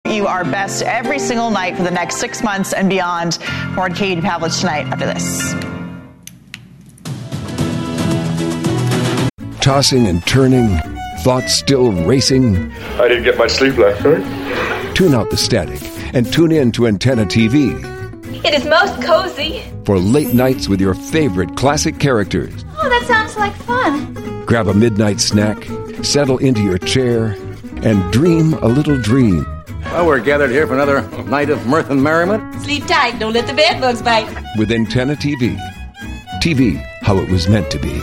you our best every single night for the next 6 months and beyond. More on Katie Pavlich tonight after this. Tossing and turning, thoughts still racing. I didn't get much sleep last night. Tune out the static and tune in to Antenna TV. It is most cozy. For late nights with your favorite classic characters. Oh, that sounds like fun. Grab a midnight snack, settle into your chair, and dream a little dream. Well, we're gathered here for another night of mirth and merriment. Sleep tight, don't let the bed bugs bite. With Antenna TV. TV, how it was meant to be.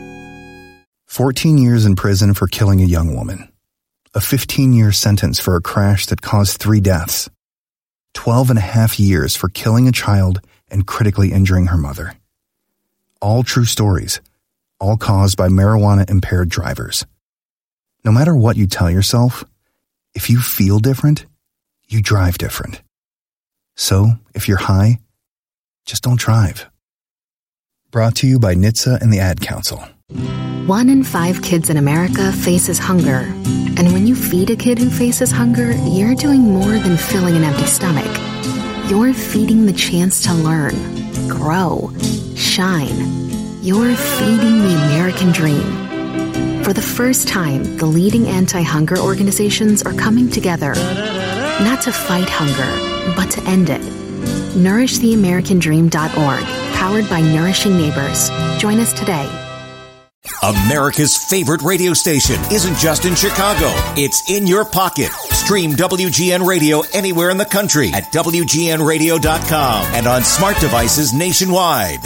14 years in prison for killing a young woman. A 15-year sentence for a crash that caused 3 deaths. 12 and a half years for killing a child and critically injuring her mother. All true stories, all caused by marijuana-impaired drivers. No matter what you tell yourself, if you feel different, you drive different. So, if you're high, just don't drive. Brought to you by NHTSA and the Ad Council. 1 in 5 kids in America faces hunger. And when you feed a kid who faces hunger, you're doing more than filling an empty stomach. You're feeding the chance to learn, grow, shine. You're feeding the American dream. For the first time, the leading anti-hunger organizations are coming together, not to fight hunger, but to end it. NourishTheAmericanDream.org, powered by Nourishing Neighbors. Join us today. America's favorite radio station isn't just in Chicago. It's in your pocket. Stream WGN Radio anywhere in the country at WGNradio.com and on smart devices nationwide.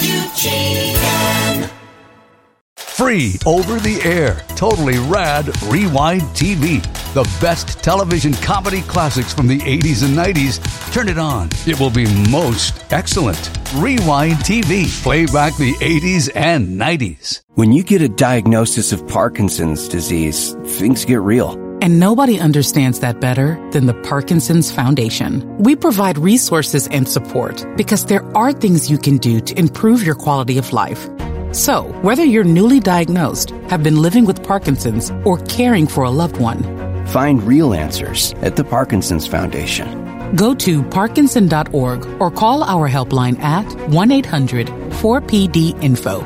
WGN. Free over the air, totally rad Rewind TV. The best television comedy classics from the 80s and 90s. Turn it on. It will be most excellent. Rewind TV. Play back the 80s and 90s. When you get a diagnosis of Parkinson's disease, things get real. And nobody understands that better than the Parkinson's Foundation. We provide resources and support because there are things you can do to improve your quality of life. So, whether you're newly diagnosed, have been living with Parkinson's, or caring for a loved one, find real answers at the Parkinson's Foundation. Go to Parkinson.org or call our helpline at 1-800-4PD-INFO.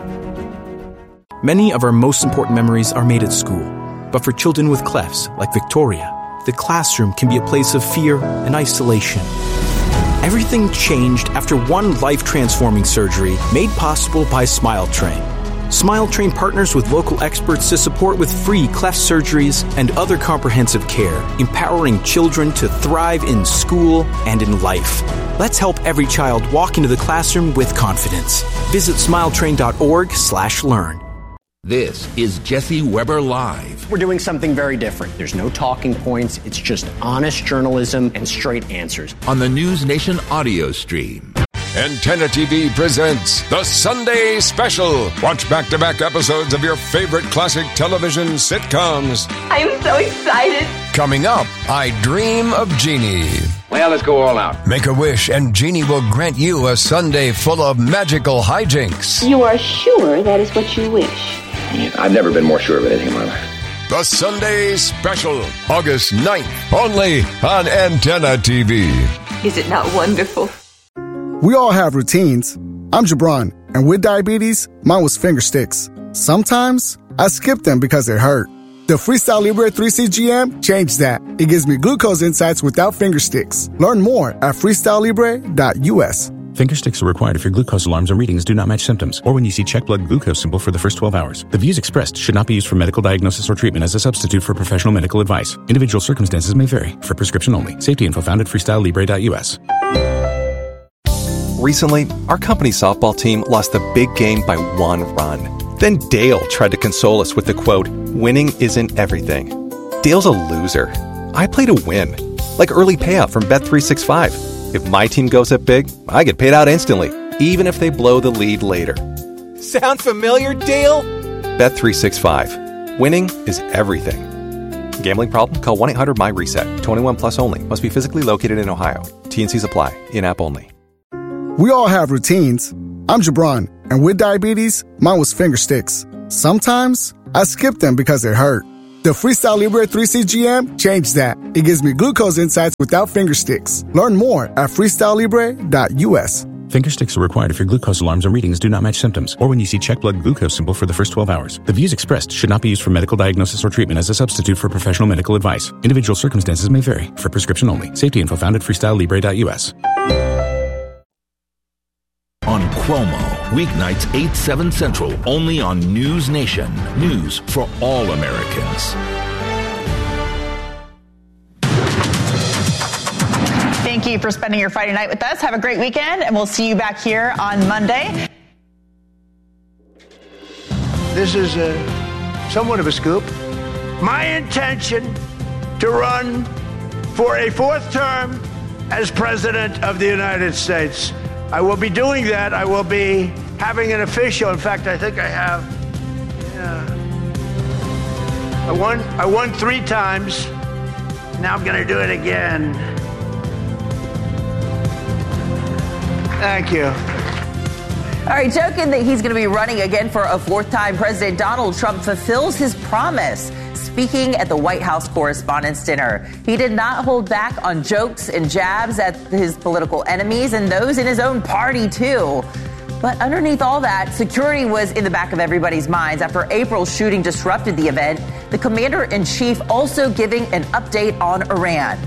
Many of our most important memories are made at school. But for children with clefts, like Victoria, the classroom can be a place of fear and isolation. Everything changed after one life-transforming surgery made possible by SmileTrain. SmileTrain partners with local experts to support with free cleft surgeries and other comprehensive care, empowering children to thrive in school and in life. Let's help every child walk into the classroom with confidence. Visit smiletrain.org/learn. This is Jesse Weber Live. We're doing something very different. There's no talking points. It's just honest journalism and straight answers. On the News Nation audio stream. Antenna TV presents The Sunday Special. Watch back-to-back episodes of your favorite classic television sitcoms. I'm so excited. Coming up, I Dream of Jeannie. Well, let's go all out. Make a wish and Jeannie will grant you a Sunday full of magical hijinks. You are sure that is what you wish? I've never been more sure of anything in my life. The Sunday Special, August 9th, only on Antenna TV. Is it not wonderful? We all have routines. I'm Jabron, and with diabetes, mine was finger sticks. Sometimes, I skip them because they hurt. The Freestyle Libre 3CGM changed that. It gives me glucose insights without finger sticks. Learn more at freestylelibre.us. Finger sticks are required if your glucose alarms and readings do not match symptoms, or when you see check blood glucose symbol for the first 12 hours. The views expressed should not be used for medical diagnosis or treatment as a substitute for professional medical advice. Individual circumstances may vary. For prescription only. Safety info found at freestylelibre.us. Recently, our company softball team lost the big game by 1 run. Then Dale tried to console us with the quote, "Winning isn't everything." Dale's a loser. I play to win. Like early payout from Bet365. If my team goes up big, I get paid out instantly, even if they blow the lead later. Sound familiar, Dale? Bet365. Winning is everything. Gambling problem? Call 1-800-MY-RESET. 21 plus only. Must be physically located in Ohio. T&Cs apply. In-app only. We all have routines. I'm Jabron, and with diabetes, mine was finger sticks. Sometimes, I skip them because they hurt. The Freestyle Libre 3C GM changed that. It gives me glucose insights without finger sticks. Learn more at freestylelibre.us. Finger sticks are required if your glucose alarms and readings do not match symptoms, or when you see check blood glucose symbol for the first 12 hours. The views expressed should not be used for medical diagnosis or treatment as a substitute for professional medical advice. Individual circumstances may vary. For prescription only. Safety info found at freestylelibre.us. On Cuomo, weeknights 8, 7 Central, only on News Nation. News for all Americans. Thank you for spending your Friday night with us. Have a great weekend, and we'll see you back here on Monday. This is somewhat of a scoop. My intention to run for a 4th term as President of the United States. I will be doing that. I will be having an official. In fact, I think I have. I won 3 times. Now I'm going to do it again. Thank you. All right, joking that he's going to be running again for a 4th time, President Donald Trump fulfills his promise. Speaking at the White House Correspondents' Dinner, he did not hold back on jokes and jabs at his political enemies and those in his own party, too. But underneath all that, security was in the back of everybody's minds after April's shooting disrupted the event. The commander-in-chief also giving an update on Iran.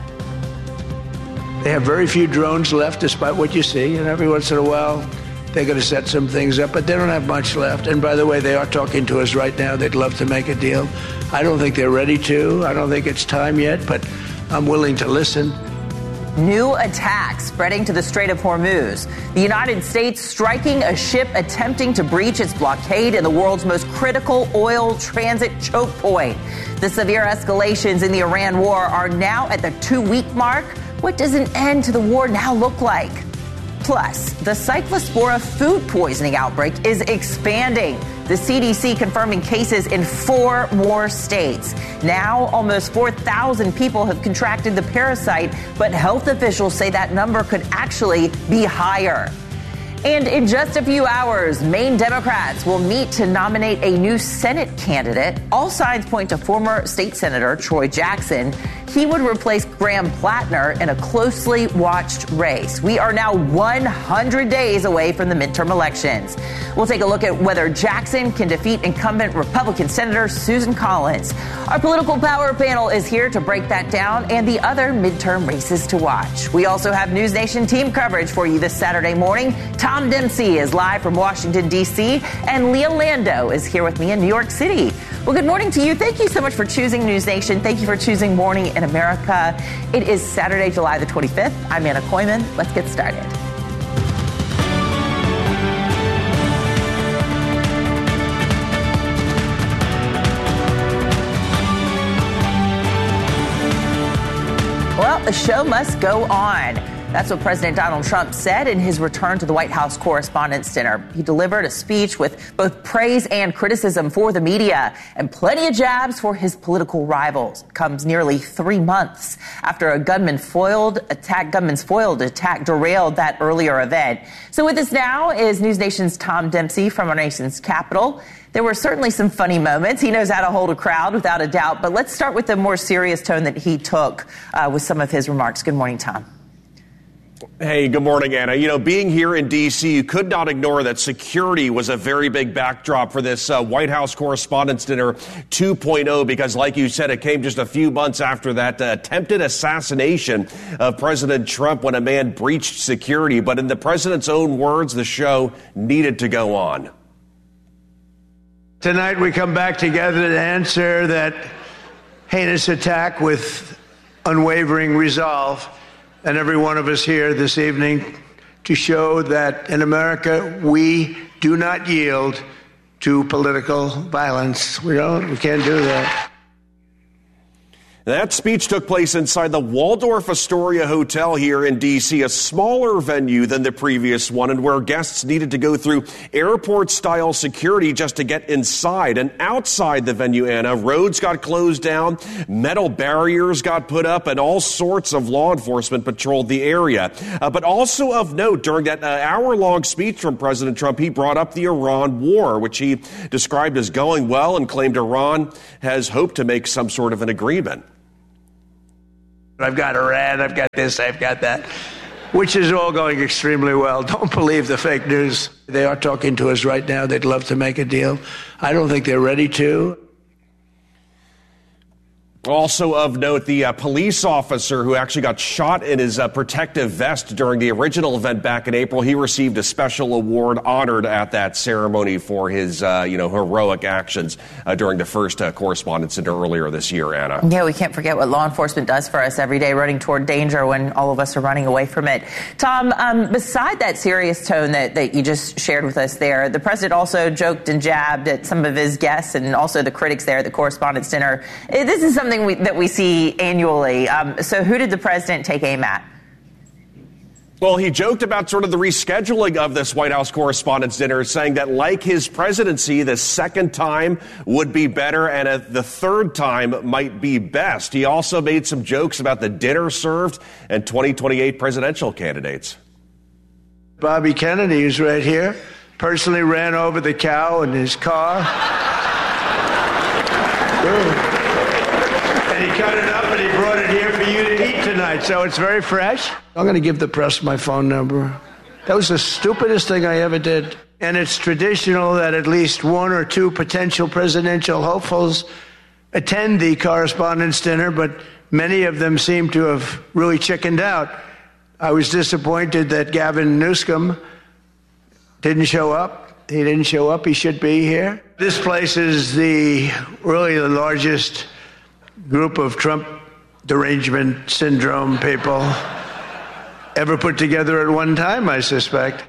They have very few drones left, despite what you see. And every once in a while, they're going to set some things up, but they don't have much left. And by the way, they are talking to us right now. They'd love to make a deal. I don't think they're ready to. I don't think it's time yet, but I'm willing to listen. New attacks spreading to the Strait of Hormuz. The United States striking a ship attempting to breach its blockade in the world's most critical oil transit choke point. The severe escalations in the Iran war are now at the 2-week mark. What does an end to the war now look like? Plus, the Cyclospora food poisoning outbreak is expanding. The CDC confirming cases in 4 more states. Now, almost 4,000 people have contracted the parasite, but health officials say that number could actually be higher. And in just a few hours, Maine Democrats will meet to nominate a new Senate candidate. All signs point to former state senator Troy Jackson. He would replace Graham Plattner in a closely watched race. We are now 100 days away from the midterm elections. We'll take a look at whether Jackson can defeat incumbent Republican Senator Susan Collins. Our political power panel is here to break that down and the other midterm races to watch. We also have News Nation team coverage for you this Saturday morning. Tom Dempsey is live from Washington, D.C., and Leah Lando is here with me in New York City. Well, good morning to you. Thank you so much for choosing News Nation. Thank you for choosing Morning in America. It is Saturday, July the 25th. I'm Anna Koyman. Let's get started. Well, the show must go on. That's what President Donald Trump said in his return to the White House Correspondents' Dinner. He delivered a speech with both praise and criticism for the media and plenty of jabs for his political rivals. It comes nearly 3 months after a gunman's foiled attack derailed that earlier event. So with us now is News Nation's Tom Dempsey from our nation's capital. There were certainly some funny moments. He knows how to hold a crowd without a doubt. But let's start with the more serious tone that he took with some of his remarks. Good morning, Tom. Hey, good morning, Anna. You know, being here in D.C., you could not ignore that security was a very big backdrop for this White House Correspondents' Dinner 2.0, because like you said, it came just a few months after that attempted assassination of President Trump when a man breached security. But in the president's own words, the show needed to go on. Tonight we come back together to answer that heinous attack with unwavering resolve. And every one of us here this evening to show that in America, we do not yield to political violence. We can't do that. That speech took place inside the Waldorf Astoria Hotel here in D.C., a smaller venue than the previous one, and where guests needed to go through airport-style security just to get inside. And outside the venue, Anna, roads got closed down, metal barriers got put up, and all sorts of law enforcement patrolled the area. But also of note, during that hour-long speech from President Trump, he brought up the Iran war, which he described as going well and claimed Iran has hoped to make some sort of an agreement. I've got Iran, I've got this, I've got that, which is all going extremely well. Don't believe the fake news. They are talking to us right now. They'd love to make a deal. I don't think they're ready to. Also of note, the police officer who actually got shot in his protective vest during the original event back in April, he received a special award honored at that ceremony for his, heroic actions during the first Correspondents' Dinner earlier this year, Anna. Yeah, we can't forget what law enforcement does for us every day, running toward danger when all of us are running away from it. Tom, beside that serious tone that you just shared with us there, the president also joked and jabbed at some of his guests and also the critics there at the Correspondents' Dinner. This is something that we see annually. So who did the president take aim at? Well, he joked about sort of the rescheduling of this White House Correspondents' Dinner, saying that like his presidency, the second time would be better and the third time might be best. He also made some jokes about the dinner served and 2028 presidential candidates. Bobby Kennedy, who's right here, personally ran over the cow in his car. He cut it up and he brought it here for you to eat tonight, so it's very fresh. I'm going to give the press my phone number. That was the stupidest thing I ever did. And it's traditional that at least one or two potential presidential hopefuls attend the Correspondents' Dinner, but many of them seem to have really chickened out. I was disappointed that Gavin Newsom didn't show up. He didn't show up. He should be here. This place is really the largest group of Trump derangement syndrome people ever put together at one time, I suspect.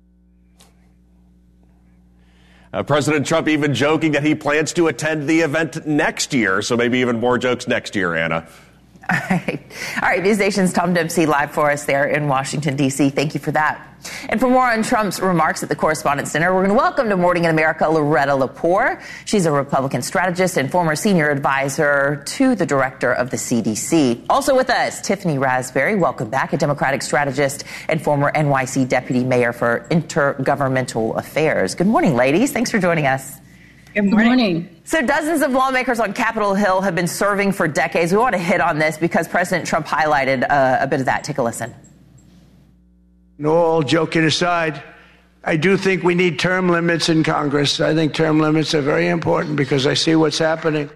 President Trump even joking that he plans to attend the event next year, so maybe even more jokes next year, Anna. All right. News Nation's Tom Dempsey live for us there in Washington, D.C. Thank you for that. And for more on Trump's remarks at the Correspondents' Dinner, we're going to welcome to Morning in America Loretta Lepore. She's a Republican strategist and former senior advisor to the director of the CDC. Also with us, Tiffany Raspberry. Welcome back, a Democratic strategist and former NYC deputy mayor for intergovernmental affairs. Good morning, ladies. Thanks for joining us. Good morning. So dozens of lawmakers on Capitol Hill have been serving for decades. We want to hit on this because President Trump highlighted a bit of that. Take a listen. No, all joking aside, I do think we need term limits in Congress. I think term limits are very important because I see what's happening.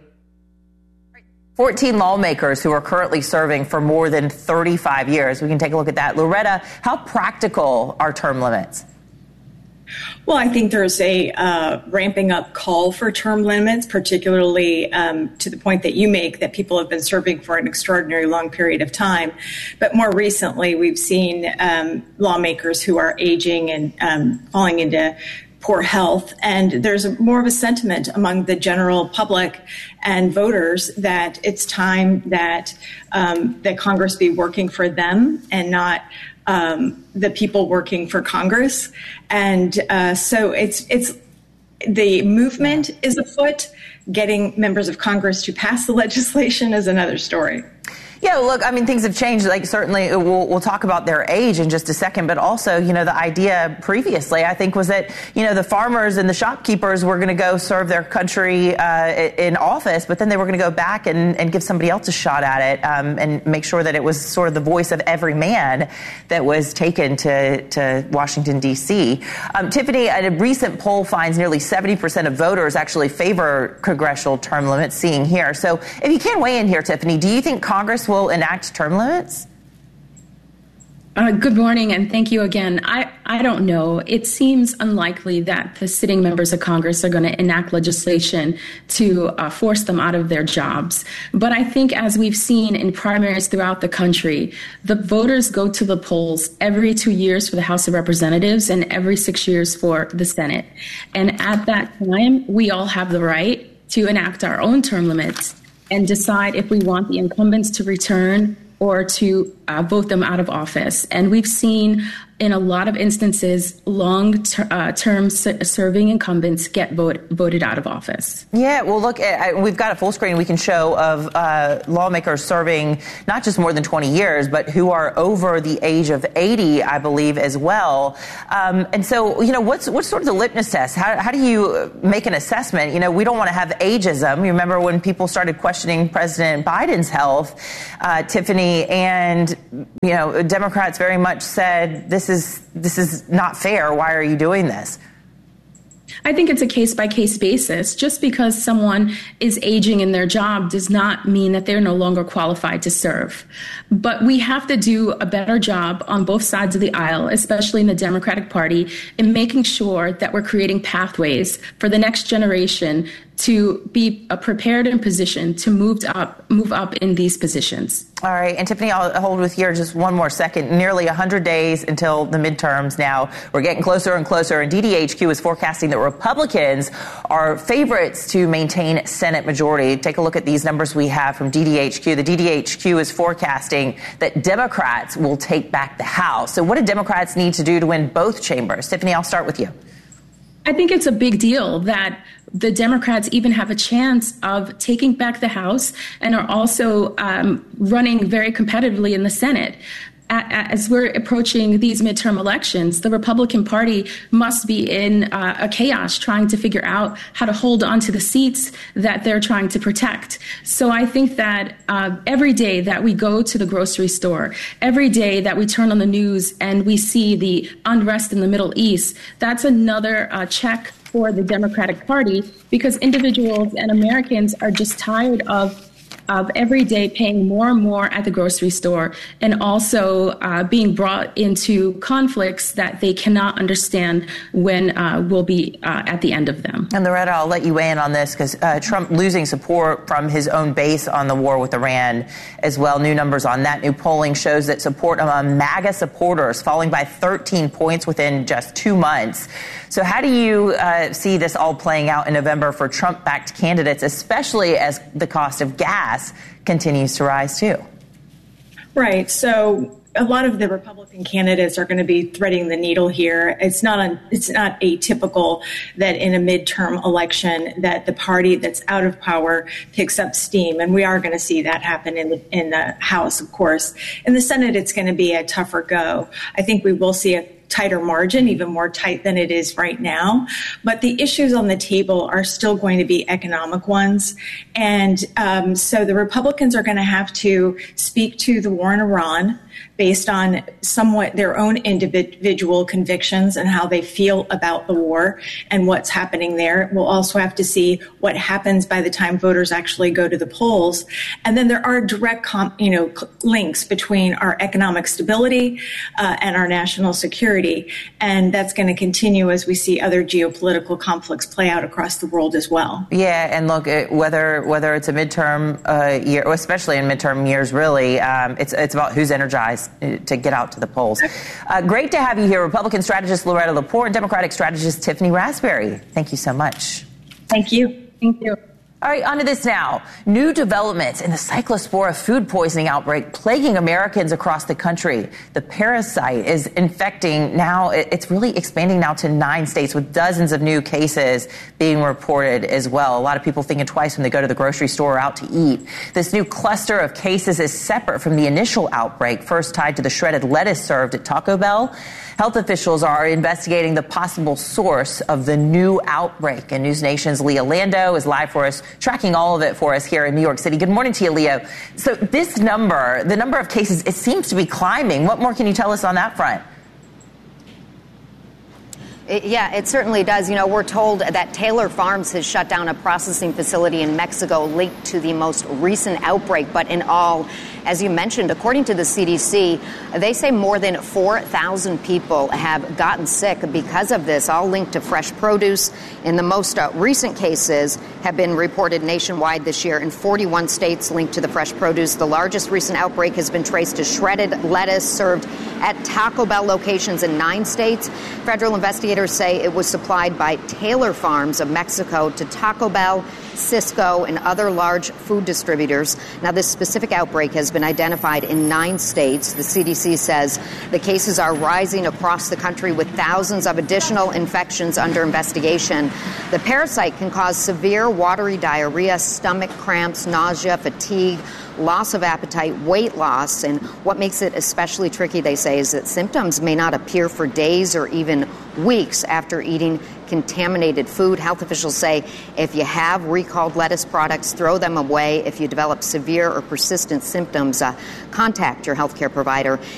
14 lawmakers who are currently serving for more than 35 years. We can take a look at that. Loretta, how practical are term limits? Well, I think there's a ramping up call for term limits, particularly to the point that you make that people have been serving for an extraordinary long period of time. But more recently, we've seen lawmakers who are aging and falling into poor health. And there's more of a sentiment among the general public and voters that it's time that that Congress be working for them and not the people working for Congress. And so it's the movement is afoot. Getting members of Congress to pass the legislation is another story. Yeah, look, I mean, things have changed. Like, certainly we'll talk about their age in just a second. But also, the idea previously, I think, was that, the farmers and the shopkeepers were going to go serve their country in office. But then they were going to go back and give somebody else a shot at it and make sure that it was sort of the voice of every man that was taken to Washington, D.C. Tiffany, a recent poll finds nearly 70% of voters actually favor congressional term limits, seeing here. So if you can weigh in here, Tiffany, do you think Congress will enact term limits? Good morning, and thank you again. I don't know. It seems unlikely that the sitting members of Congress are going to enact legislation to force them out of their jobs. But I think, as we've seen in primaries throughout the country, the voters go to the polls every 2 years for the House of Representatives and every 6 years for the Senate. And at that time, we all have the right to enact our own term limits and decide if we want the incumbents to return or to vote them out of office. And we've seen in a lot of instances, long-term serving incumbents get voted out of office. Yeah, well, look, we've got a full screen we can show of lawmakers serving not just more than 20 years, but who are over the age of 80, I believe, as well. And so, what's sort of the litmus test? How do you make an assessment? We don't want to have ageism. You remember when people started questioning President Biden's health, Tiffany, and, Democrats very much said, this is not fair. Why are you doing this? I think it's a case-by-case basis. Just because someone is aging in their job does not mean that they're no longer qualified to serve. But we have to do a better job on both sides of the aisle, especially in the Democratic Party, in making sure that we're creating pathways for the next generation to be prepared and positioned to move up in these positions. All right. And Tiffany, I'll hold with you just one more second. Nearly 100 days until the midterms now. We're getting closer and closer. And DDHQ is forecasting that Republicans are favorites to maintain Senate majority. Take a look at these numbers we have from DDHQ. The DDHQ is forecasting that Democrats will take back the House. So what do Democrats need to do to win both chambers? Tiffany, I'll start with you. I think it's a big deal that the Democrats even have a chance of taking back the House and are also running very competitively in the Senate. As we're approaching these midterm elections, the Republican Party must be in a chaos trying to figure out how to hold on to the seats that they're trying to protect. So I think that every day that we go to the grocery store, every day that we turn on the news and we see the unrest in the Middle East, that's another check for the Democratic Party, because individuals and Americans are just tired of every day paying more and more at the grocery store, and also being brought into conflicts that they cannot understand when we'll be at the end of them. And Loretta, I'll let you weigh in on this, because Trump losing support from his own base on the war with Iran as well. New numbers on that. New polling shows that support among MAGA supporters falling by 13 points within just 2 months. So how do you see this all playing out in November for Trump-backed candidates, especially as the cost of gas continues to rise, too? Right. So a lot of the Republican candidates are going to be threading the needle here. It's not atypical that in a midterm election that the party that's out of power picks up steam. And we are going to see that happen in the House, of course. In the Senate, it's going to be a tougher go. I think we will see a tighter margin, even more tight than it is right now. But the issues on the table are still going to be economic ones. And so the Republicans are going to have to speak to the war in Iran based on somewhat their own individual convictions and how they feel about the war and what's happening there. We'll also have to see what happens by the time voters actually go to the polls. And then there are direct links between our economic stability and our national security. And that's going to continue as we see other geopolitical conflicts play out across the world as well. Yeah, and look, whether it's a midterm year, or especially in midterm years, really, it's about who's energized to get out to the polls. Great to have you here, Republican strategist Loretta Lepore and Democratic strategist Tiffany Raspberry. Thank you so much. Thank you. Thank you. All right, on to this now. New developments in the Cyclospora food poisoning outbreak plaguing Americans across the country. The parasite is infecting now. It's really expanding now to 9 states with dozens of new cases being reported as well. A lot of people thinking twice when they go to the grocery store or out to eat. This new cluster of cases is separate from the initial outbreak, first tied to the shredded lettuce served at Taco Bell. Health officials are investigating the possible source of the new outbreak. And News Nation's Leah Lando is live for us, tracking all of it for us here in New York City. Good morning to you, Leah. So this number, the number of cases, it seems to be climbing. What more can you tell us on that front? Yeah, it certainly does. You know, we're told that Taylor Farms has shut down a processing facility in Mexico linked to the most recent outbreak. But in all, as you mentioned, according to the CDC, they say more than 4,000 people have gotten sick because of this, all linked to fresh produce. And the most recent cases have been reported nationwide this year in 41 states linked to the fresh produce. The largest recent outbreak has been traced to shredded lettuce served at Taco Bell locations in 9 states. Federal investigators Investigators say it was supplied by Taylor Farms of Mexico to Taco Bell, Cisco, and other large food distributors. Now, this specific outbreak has been identified in 9 states. The CDC says the cases are rising across the country with thousands of additional infections under investigation. The parasite can cause severe watery diarrhea, stomach cramps, nausea, fatigue, loss of appetite, weight loss. And what makes it especially tricky, they say, is that symptoms may not appear for days or even weeks after eating contaminated food. Health officials say if you have recalled lettuce products, throw them away. If you develop severe or persistent symptoms, contact your healthcare provider.